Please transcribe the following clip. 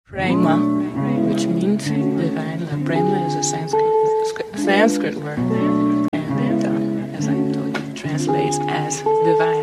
Prema, which means divine. Prema is a Sanskrit word, and as I told you, it translates as divine.